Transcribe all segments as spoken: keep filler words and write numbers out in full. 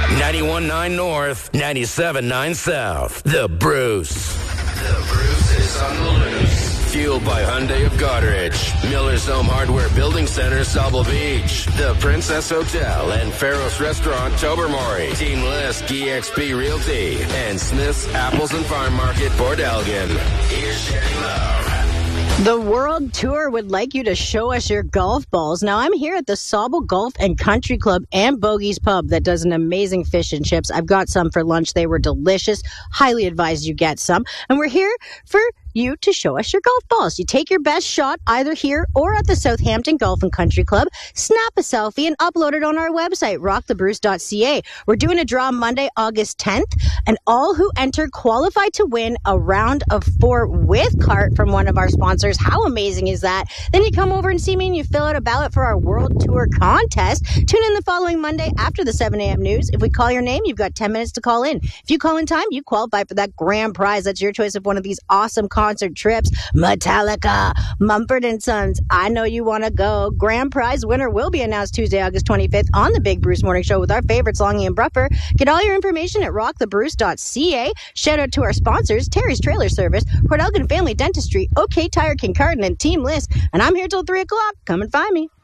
ninety-one point nine North, ninety-seven point nine South. The Bruce. The Bruce is on the loose. Fueled by Hyundai of Goderich, Miller's Home Hardware Building Center, Sauble Beach, the Princess Hotel and Faros Restaurant, Tobermory, Team List, E X P Realty, and Smith's Apples and Farm Market, Port Elgin. Here's Shanny Love. The World Tour would like you to show us your golf balls. Now, I'm here at the Sauble Golf and Country Club and Bogey's Pub that does an amazing fish and chips. I've got some for lunch. They were delicious. Highly advise you get some. And we're here for you to show us your golf balls. You take your best shot either here or at the Southampton Golf and Country Club, snap a selfie, and upload it on our website, rock the bruce dot c a. We're doing a draw Monday, August tenth, and all who enter qualify to win a round of four with cart from one of our sponsors. How amazing is that? Then you come over and see me and you fill out a ballot for our World Tour contest. Tune in the following Monday after the seven a.m. news. If we call your name, you've got ten minutes to call in. If you call in time, you qualify for that grand prize. That's your choice of one of these awesome concert trips. Metallica, Mumford and Sons, I Know You Want to Go. Grand prize winner will be announced Tuesday, August twenty-fifth on the Big Bruce Morning Show with our favorites, Longy and Bruffer. Get all your information at rock the bruce dot c a. Shout out to our sponsors, Terry's Trailer Service, Port Elgin Family Dentistry, OK Tire Kincardine, and Team List. And I'm here till three o'clock. Come and find me.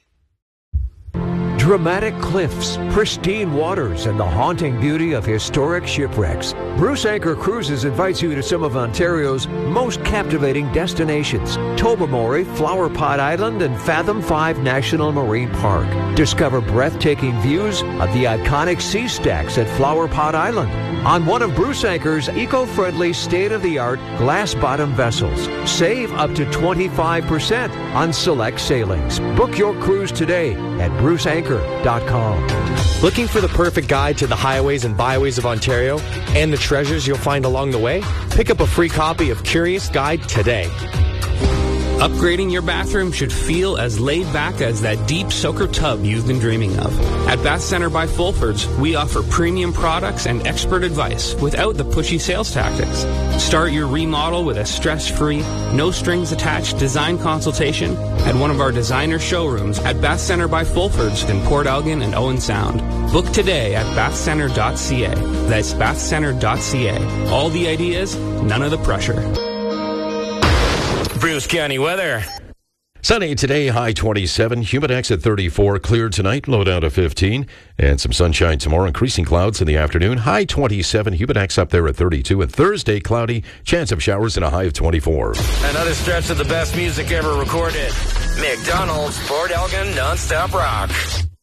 Dramatic cliffs, pristine waters, and the haunting beauty of historic shipwrecks. Bruce Anchor Cruises invites you to some of Ontario's most captivating destinations. Tobermory, Flower Pot Island, and Fathom five National Marine Park. Discover breathtaking views of the iconic sea stacks at Flower Pot Island on one of Bruce Anchor's eco-friendly, state-of-the-art glass-bottom vessels. Save up to twenty-five percent on select sailings. Book your cruise today at bruce anchor dot com. Looking for the perfect guide to the highways and byways of Ontario and the treasures you'll find along the way? Pick up a free copy of Curious Guide today. Upgrading your bathroom should feel as laid back as that deep soaker tub you've been dreaming of. At Bath Center by Fulfords, we offer premium products and expert advice without the pushy sales tactics. Start your remodel with a stress-free, no-strings-attached design consultation at one of our designer showrooms at Bath Center by Fulfords in Port Elgin and Owen Sound. Book today at bath center dot c a. That's bath center dot c a. All the ideas, none of the pressure. Bruce County weather. Sunny today, high twenty-seven, Humidex at thirty-four, clear tonight, low down to fifteen, and some sunshine tomorrow, increasing clouds in the afternoon, high twenty-seven, Humidex up there at thirty-two, and Thursday, cloudy, chance of showers and a high of twenty-four. Another stretch of the best music ever recorded. McDonald's, Port Elgin, non-stop rock.